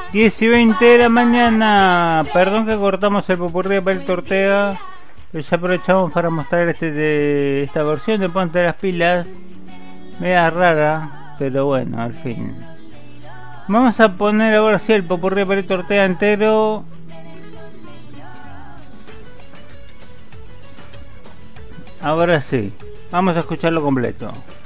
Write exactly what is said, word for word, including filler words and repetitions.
diez y veinte de la mañana. Perdón que cortamos el popurrí de Palito Ortega, pero ya aprovechamos para mostrar este de, esta versión de Ponte las Pilas. Media rara, pero bueno, al fin. Vamos a poner ahora sí el popurrí de Palito Ortega entero. Ahora sí, vamos a escucharlo completo.